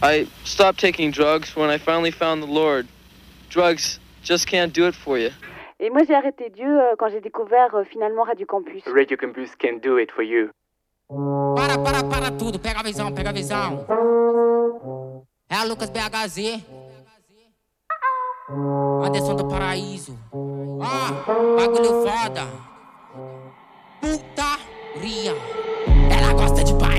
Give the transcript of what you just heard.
I stopped taking drugs when I finally found the Lord. Drugs just can't do it for you. Et moi, j'ai arrêté Dieu quand j'ai découvert finalement Radio Campus. Radio Campus can do it for you. Para tudo, pega a visão, pega a visão. É a Lucas BHZ. Anderson do Paraíso. Bagulho foda. Putaria.